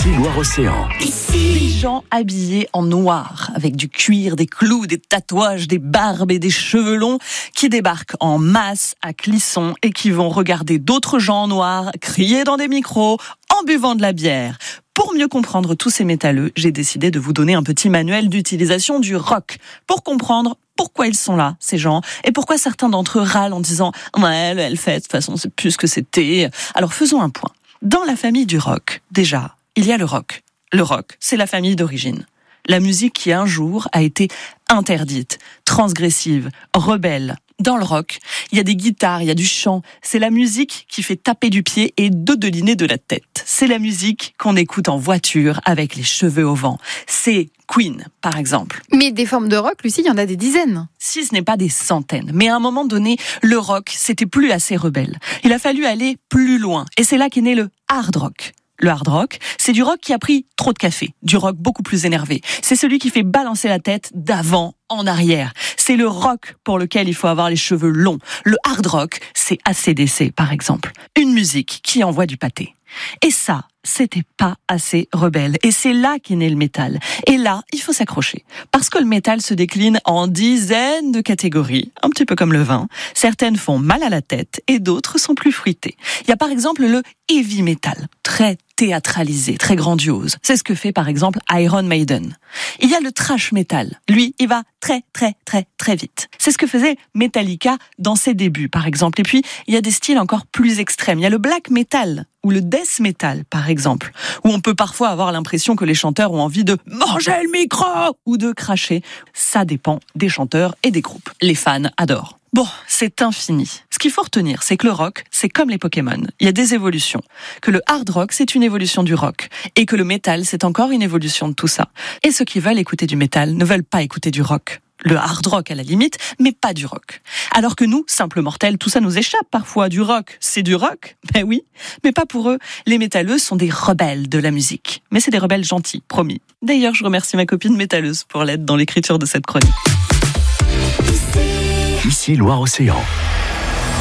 Ici Loire-Océan. Des gens habillés en noir, avec du cuir, des clous, des tatouages, des barbes et des cheveux longs, qui débarquent en masse à Clisson et qui vont regarder d'autres gens en noir, crier dans des micros, en buvant de la bière. Pour mieux comprendre tous ces métalleux, j'ai décidé de vous donner un petit manuel d'utilisation du rock, pour comprendre pourquoi ils sont là, ces gens, et pourquoi certains d'entre eux râlent en disant « Ouais, le Hellfest, de toute façon, c'est plus ce que c'était. » Alors faisons un point. Dans la famille du rock, déjà, il y a le rock. Le rock, c'est la famille d'origine. La musique qui un jour a été interdite, transgressive, rebelle. Dans le rock, il y a des guitares, il y a du chant. C'est la musique qui fait taper du pied et dodeliner de la tête. C'est la musique qu'on écoute en voiture avec les cheveux au vent. C'est Queen, par exemple. Mais des formes de rock, Lucie, il y en a des dizaines. Si ce n'est pas des centaines. Mais à un moment donné, le rock, c'était plus assez rebelle. Il a fallu aller plus loin. Et c'est là qu'est né le hard rock. Le hard rock, c'est du rock qui a pris trop de café, du rock beaucoup plus énervé. C'est celui qui fait balancer la tête d'avant en arrière. C'est le rock pour lequel il faut avoir les cheveux longs. Le hard rock, c'est AC/DC, par exemple. Une musique qui envoie du pâté. Et ça, c'était pas assez rebelle. Et c'est là qu'est né le métal. Et là, il faut s'accrocher. Parce que le métal se décline en dizaines de catégories, un petit peu comme le vin. Certaines font mal à la tête et d'autres sont plus fruitées. Il y a par exemple le heavy metal, très théâtralisé, très grandiose. C'est ce que fait par exemple Iron Maiden. Il y a le thrash metal. Lui, il va très vite. C'est ce que faisait Metallica dans ses débuts, par exemple. Et puis, il y a des styles encore plus extrêmes. Il y a le black metal ou le death metal, par exemple, où on peut parfois avoir l'impression que les chanteurs ont envie de manger le micro ou de cracher. Ça dépend des chanteurs et des groupes. Les fans adorent. Bon, c'est infini. Ce qu'il faut retenir, c'est que le rock, c'est comme les Pokémon. Il y a des évolutions. Que le hard rock, c'est une évolution du rock. Et que le métal, c'est encore une évolution de tout ça. Et ceux qui veulent écouter du métal ne veulent pas écouter du rock. Le hard rock à la limite, mais pas du rock. Alors que nous, simples mortels, tout ça nous échappe parfois. Du rock, c'est du rock, ben oui, mais pas pour eux. Les métalleux sont des rebelles de la musique. Mais c'est des rebelles gentils, promis. D'ailleurs, je remercie ma copine métalleuse pour l'aide dans l'écriture de cette chronique. Ici Loire-Océan.